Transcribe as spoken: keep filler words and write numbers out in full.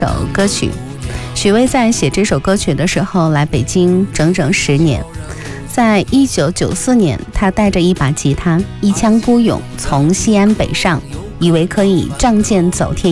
首歌曲。许巍在写这首歌曲的时候来北京整整十年，在一九九四年，他带着一把吉他，一腔孤勇从西安北上，以为可以仗剑走天